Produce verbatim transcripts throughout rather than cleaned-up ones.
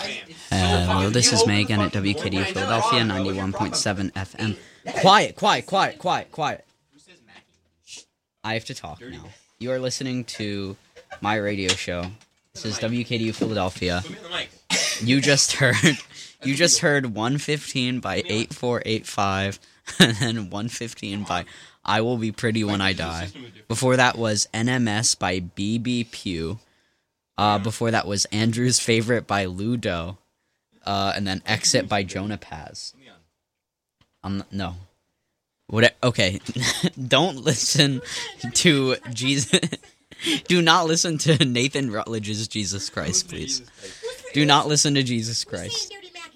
Hello, this is Megan at W K D U Philadelphia, ninety-one point seven F M. Quiet, quiet, quiet, quiet, quiet. I have to talk now. You are listening to my radio show. This is W K D U Philadelphia. You just heard, you just heard one fifteen by eight four eight five, and then one fifteen by I Will Be Pretty When I Die. Before that was N M S by B B Pew. Uh, before that was Andrew's Favorite by Ludo. Uh, and then Exit by Jonah Paz. Um, no. What? Okay. Don't listen to Jesus. Do not listen to Nathan Rutledge's Jesus Christ, please. Do not listen to Jesus Christ.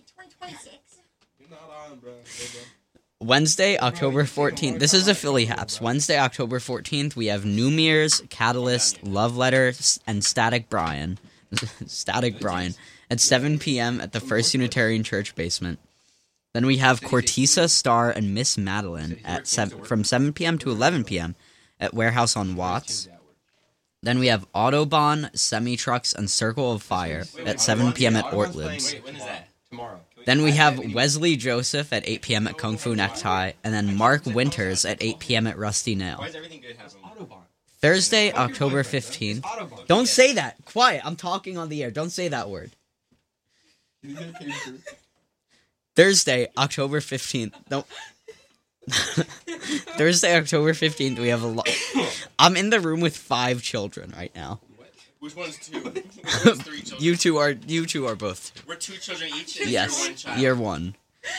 Wednesday, October fourteenth. This is a Philly Haps. Wednesday, October fourteenth, we have Numiers, Catalyst, Love Letter, and Static Brian. Static Brian. At seven p.m. at the First Unitarian Church basement. Then we have Cortisa, Star, and Miss Madeline at seven, from seven p.m. to eleven p.m. at Warehouse on Watts. Then we have Autobahn, Semi-Trucks, and Circle of Fire at seven p.m. at Ortlieb's. When is that? Tomorrow. Then we have Wesley Joseph at eight p.m. at Kung Fu Necktie, and then Mark Winters at eight p.m. at Rusty Nail. Why is everything good happening? Thursday, October fifteenth. Don't say that. Quiet. I'm talking on the air. Don't say that word. Thursday, October fifteenth. Don't. Thursday, October fifteenth, we have a lot. I'm in the room with five children right now. Which one's two? One's three children. You two are you two are both two. We're two children each. And Yes, you're one child. you're one.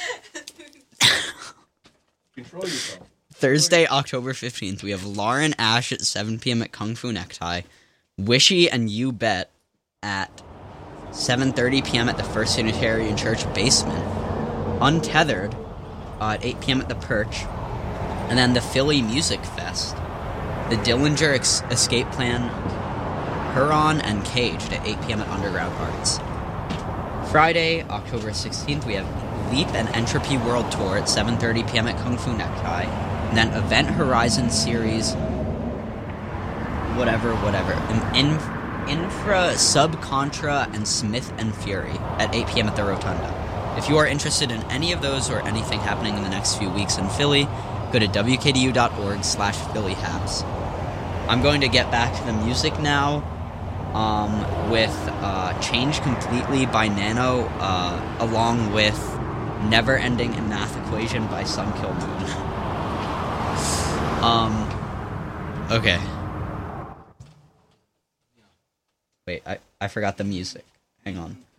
Control yourself. Thursday, October fifteenth, we have Lauren Ash at seven p.m. at Kung Fu Necktie, Wishy and You Bet at seven thirty p.m. at the First Unitarian Church basement, Untethered uh, at eight p.m. at the Perch, and then the Philly Music Fest, the Dillinger Ex- Escape Plan, Huron, and Caged at eight p.m. at Underground Arts. Friday, October sixteenth, we have Leap and Entropy World Tour at seven thirty p.m. at Kung Fu Necktie, and then Event Horizon Series, whatever, whatever, in, Infra, Subcontra, and Smith and Fury at eight p.m. at the Rotunda. If you are interested in any of those or anything happening in the next few weeks in Philly, go to w k d u dot org slash philly haps. I'm going to get back to the music now um, with uh, Change Completely by Nano, uh, along with Never Ending and Math Equation by Sunkill Moon. um, okay. Wait, I, I forgot the music. Hang on.